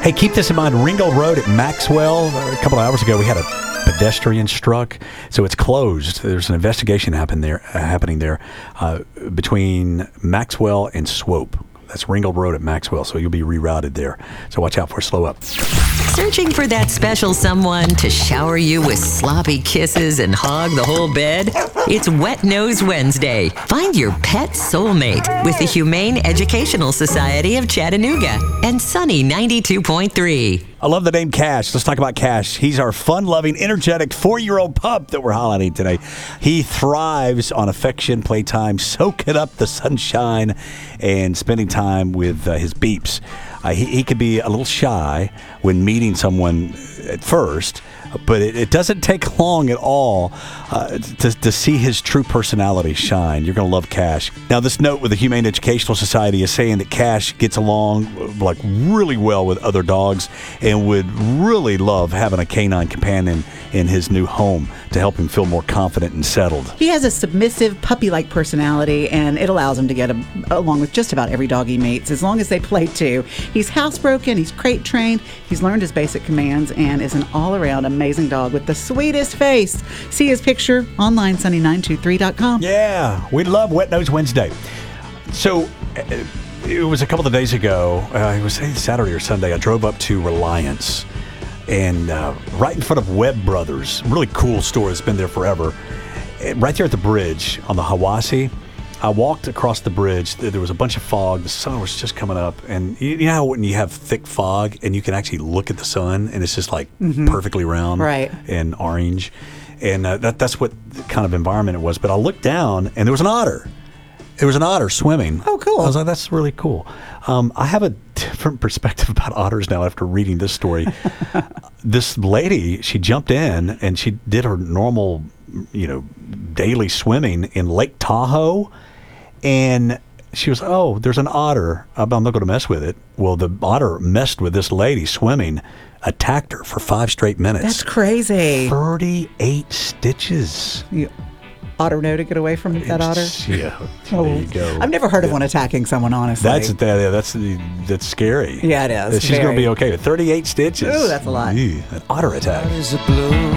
Hey, keep this in mind. Ringgold Road at Maxwell, a couple of hours ago, we had a pedestrian struck, so it's closed. There's an investigation happening there between Maxwell and Swope. That's Ringgold Road at Maxwell, so you'll be rerouted there. So watch out for a slow up. Searching for that special someone to shower you with sloppy kisses and hog the whole bed? It's Wet Nose Wednesday. Find your pet soulmate with the Humane Educational Society of Chattanooga and Sunny 92.3. I love the name Cash. Let's talk about Cash. He's our fun-loving, energetic 4-year-old pup that we're highlighting today. He thrives on affection, playtime, soaking up the sunshine, and spending time with his beeps. He could be a little shy when meeting someone at first, but it doesn't take long at all to see his true personality shine. You're going to love Cash. Now, this note with the Humane Educational Society is saying that Cash gets along like really well with other dogs and would really love having a canine companion in his new home to help him feel more confident and settled. He has a submissive, puppy-like personality, and it allows him to get along with just about every dog he meets, as long as they play too. He's housebroken, he's crate trained, he's learned his basic commands, and is an all-around amazing dog with the sweetest face. See his picture online, sunny923.com. Yeah, we love Wet Nose Wednesday. So it was a couple of days ago, it was Saturday or Sunday, I drove up to Reliance, and right in front of Webb Brothers, really cool store that's been there forever, right there at the bridge on the Hiwassee. I walked across the bridge. There was a bunch of fog. The sun was just coming up. And you know how when you have thick fog and you can actually look at the sun and it's just like perfectly round and orange. And that's what kind of environment it was. But I looked down and there was an otter. There was an otter swimming. Oh, cool. I was like, that's really cool. I have a different perspective about otters now after reading this story. This lady, she jumped in and she did her normal, daily swimming in Lake Tahoe. And she was, oh, there's an otter. I'm not going to mess with it. Well, the otter messed with this lady swimming, attacked her for 5 straight minutes. That's crazy. 38 stitches. Otter know to get away from that otter? Yeah, there you go. I've never heard of one attacking someone, honestly. That's scary. Yeah, it is. She's going to be okay with 38 stitches. Ooh, that's a lot. An otter attack.